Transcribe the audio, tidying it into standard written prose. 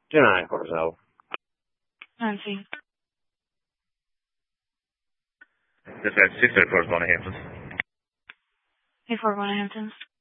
Gemini Corso. Nancy. Dispatch 634 Bonnie Hamptons. Hey, Fort Bonnie Hamptons.